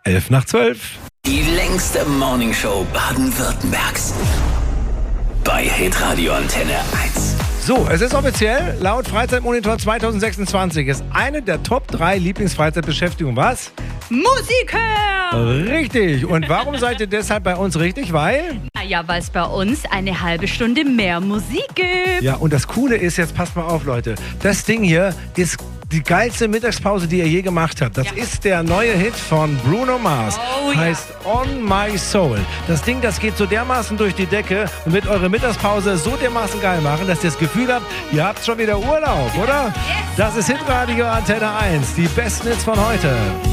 11 nach 12. Die längste Morningshow Baden-Württembergs. Bei Hitradio Antenne 1. So, es ist offiziell, laut Freizeitmonitor 2026 ist eine der Top 3 Lieblingsfreizeitbeschäftigungen was? Musiker! Richtig. Und warum seid ihr deshalb bei uns richtig? Weil? Naja, weil es bei uns eine halbe Stunde mehr Musik gibt. Ja, und das Coole ist, jetzt passt mal auf, Leute, das Ding hier ist die geilste Mittagspause, die ihr je gemacht habt. Das ist der neue Hit von Bruno Mars. Heißt On My Soul. Das Ding, das geht so dermaßen durch die Decke und wird eure Mittagspause so dermaßen geil machen, dass ihr das Gefühl habt, ihr habt schon wieder Urlaub, oder? Das ist Hitradio Antenne 1. Die besten Hits von heute.